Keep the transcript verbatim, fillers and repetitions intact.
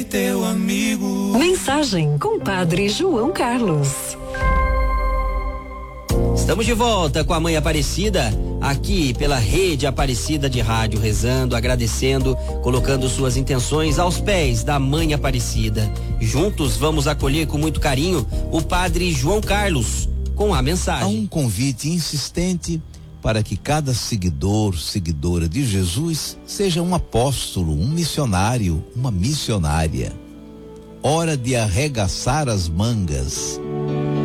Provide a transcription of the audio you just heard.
teu amigo. Mensagem com Padre João Carlos. Estamos de volta com a Mãe Aparecida, aqui pela Rede Aparecida de Rádio, rezando, agradecendo, colocando suas intenções aos pés da Mãe Aparecida. Juntos vamos acolher com muito carinho o Padre João Carlos com a mensagem. Há um convite insistente para que cada seguidor, seguidora de Jesus seja um apóstolo, um missionário, uma missionária. Hora de arregaçar as mangas.